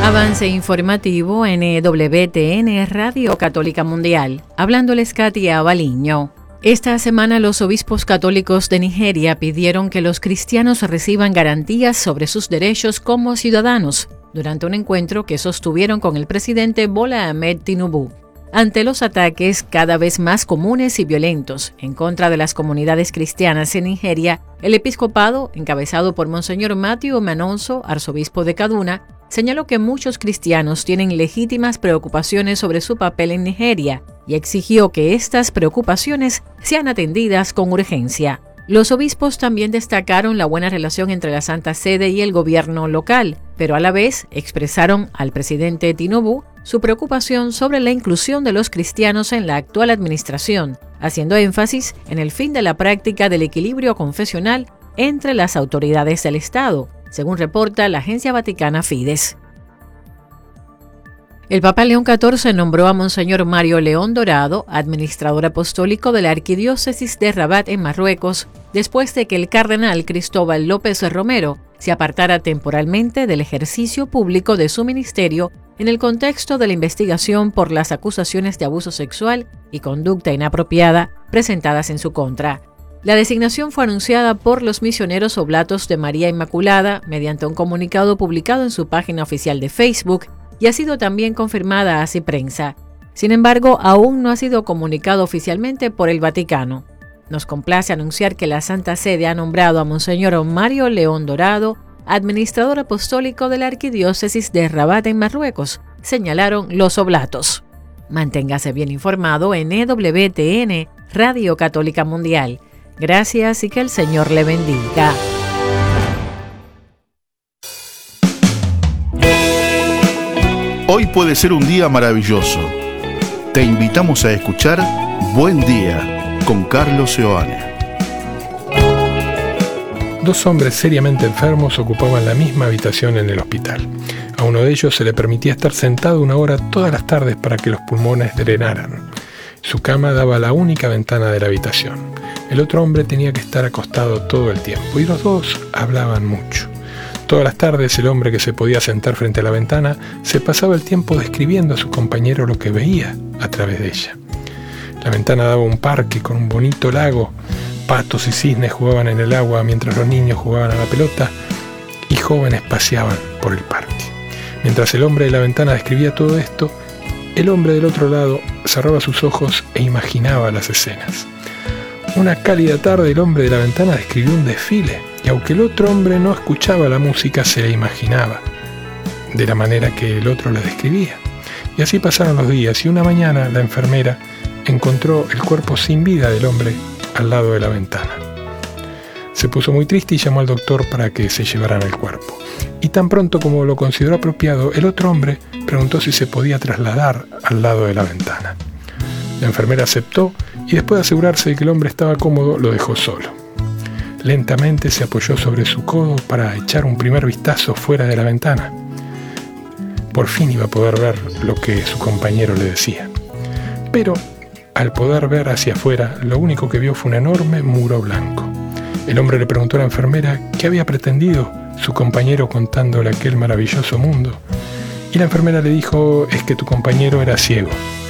Avance informativo en EWTN Radio Católica Mundial. Hablándoles Katia Baliño. Esta semana los obispos católicos de Nigeria pidieron que los cristianos reciban garantías sobre sus derechos como ciudadanos durante un encuentro que sostuvieron con el presidente Bola Ahmed Tinubu. Ante los ataques cada vez más comunes y violentos en contra de las comunidades cristianas en Nigeria, el episcopado, encabezado por Monseñor Matthew Manonso, arzobispo de Kaduna, señaló que muchos cristianos tienen legítimas preocupaciones sobre su papel en Nigeria y exigió que estas preocupaciones sean atendidas con urgencia. Los obispos también destacaron la buena relación entre la Santa Sede y el gobierno local, pero a la vez expresaron al presidente Tinubu su preocupación sobre la inclusión de los cristianos en la actual administración, haciendo énfasis en el fin de la práctica del equilibrio confesional entre las autoridades del Estado, según reporta la agencia vaticana Fides. El Papa León XIV nombró a Monseñor Mario León Dorado, administrador apostólico de la Arquidiócesis de Rabat en Marruecos, después de que el cardenal Cristóbal López Romero se apartara temporalmente del ejercicio público de su ministerio en el contexto de la investigación por las acusaciones de abuso sexual y conducta inapropiada presentadas en su contra. La designación fue anunciada por los misioneros oblatos de María Inmaculada mediante un comunicado publicado en su página oficial de Facebook y ha sido también confirmada a Ciprensa. Sin embargo, aún no ha sido comunicado oficialmente por el Vaticano. Nos complace anunciar que la Santa Sede ha nombrado a Monseñor Mario León Dorado, administrador apostólico de la Arquidiócesis de Rabat en Marruecos, señalaron los oblatos. Manténgase bien informado en EWTN, Radio Católica Mundial. Gracias y que el Señor le bendiga. Hoy puede ser un día maravilloso. Te invitamos a escuchar Buen Día con Carlos Seoane. Dos hombres seriamente enfermos ocupaban la misma habitación en el hospital. A uno de ellos se le permitía estar sentado 1 hora todas las tardes para que los pulmones drenaran. Su cama daba a la única ventana de la habitación. El otro hombre tenía que estar acostado todo el tiempo y los dos hablaban mucho. Todas las tardes el hombre que se podía sentar frente a la ventana se pasaba el tiempo describiendo a su compañero lo que veía a través de ella. La ventana daba a un parque con un bonito lago. Patos y cisnes jugaban en el agua mientras los niños jugaban a la pelota y jóvenes paseaban por el parque. Mientras el hombre de la ventana describía todo esto, el hombre del otro lado cerraba sus ojos e imaginaba las escenas. Una cálida tarde el hombre de la ventana describió un desfile y aunque el otro hombre no escuchaba la música, se la imaginaba de la manera que el otro la describía. Y así pasaron los días y una mañana la enfermera encontró el cuerpo sin vida del hombre al lado de la ventana. Se puso muy triste y llamó al doctor para que se llevaran el cuerpo. Y tan pronto como lo consideró apropiado, el otro hombre preguntó si se podía trasladar al lado de la ventana. La enfermera aceptó y después de asegurarse de que el hombre estaba cómodo, lo dejó solo. Lentamente se apoyó sobre su codo para echar un primer vistazo fuera de la ventana. Por fin iba a poder ver lo que su compañero le decía. Pero al poder ver hacia afuera, lo único que vio fue un enorme muro blanco. El hombre le preguntó a la enfermera qué había pretendido su compañero contándole aquel maravilloso mundo. Y la enfermera le dijo: es que tu compañero era ciego